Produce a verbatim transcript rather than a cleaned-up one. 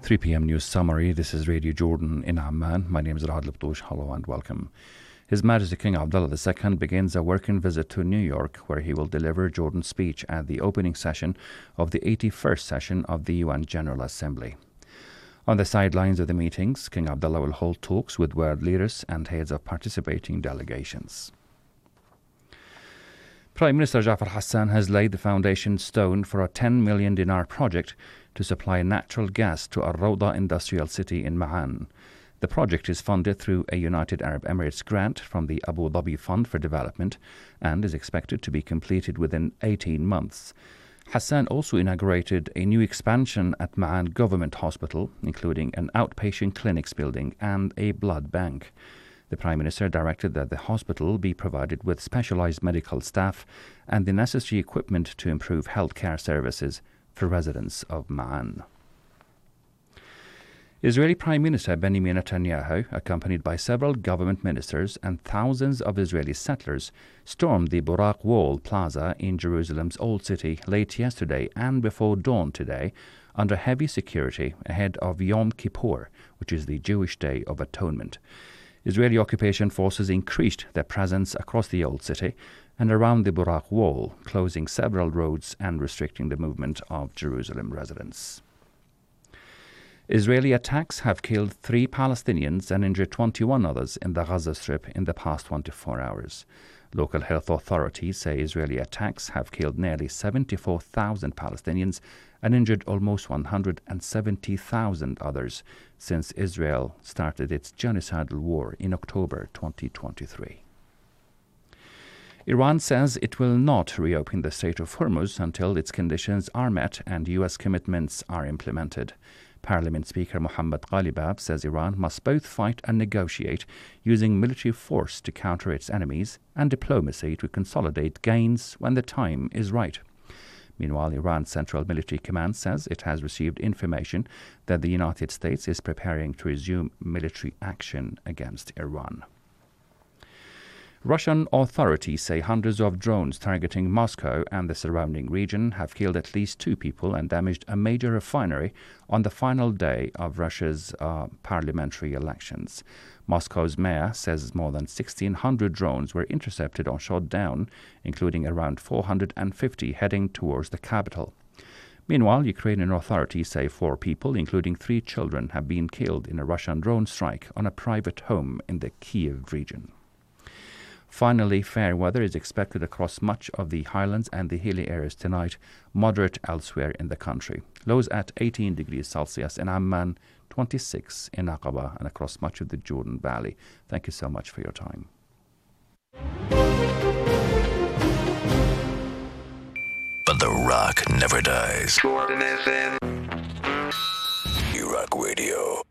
three p.m. news summary. This is Radio Jordan in Amman. My name is Rahad Liptoush. Hello and welcome. His Majesty King Abdullah the Second begins a working visit to New York, where he will deliver Jordan's speech at the opening session of the eighty-first session of the U N General Assembly. On the sidelines of the meetings, King Abdullah will hold talks with world leaders and heads of participating delegations. Prime Minister Jafar Hassan has laid the foundation stone for a ten million dinar project to supply natural gas to Al Rawda industrial city in Ma'an. The project is funded through a United Arab Emirates grant from the Abu Dhabi Fund for Development and is expected to be completed within eighteen months. Hassan also inaugurated a new expansion at Ma'an Government Hospital, including an outpatient clinics building and a blood bank. The Prime Minister directed that the hospital be provided with specialized medical staff and the necessary equipment to improve healthcare services for residents of Ma'an. Israeli Prime Minister Benjamin Netanyahu, accompanied by several government ministers and thousands of Israeli settlers, stormed the Buraq Wall Plaza in Jerusalem's Old City late yesterday and before dawn today under heavy security ahead of Yom Kippur, which is the Jewish Day of Atonement. Israeli occupation forces increased their presence across the Old City and around the Buraq Wall, closing several roads and restricting the movement of Jerusalem residents. Israeli attacks have killed three Palestinians and injured twenty-one others in the Gaza Strip in the past twenty-four hours. Local health authorities say Israeli attacks have killed nearly seventy-four thousand Palestinians and injured almost one hundred seventy thousand others since Israel started its genocidal war in October twenty twenty-three. Iran says it will not reopen the Strait of Hormuz until its conditions are met and U S commitments are implemented. Parliament Speaker Mohammad Ghalibaf says Iran must both fight and negotiate using military force to counter its enemies and diplomacy to consolidate gains when the time is right. Meanwhile, Iran's Central Military Command says it has received information that the United States is preparing to resume military action against Iran. Russian authorities say hundreds of drones targeting Moscow and the surrounding region have killed at least two people and damaged a major refinery on the final day of Russia's uh, parliamentary elections. Moscow's mayor says more than sixteen hundred drones were intercepted or shot down, including around four hundred fifty heading towards the capital. Meanwhile, Ukrainian authorities say four people, including three children, have been killed in a Russian drone strike on a private home in the Kyiv region. Finally, fair weather is expected across much of the highlands and the hilly areas tonight, moderate elsewhere in the country. Lows at eighteen degrees Celsius in Amman, twenty-six in Aqaba, and across much of the Jordan Valley. Thank you so much for your time. But the rock never dies. Jordan F M. Rock Radio.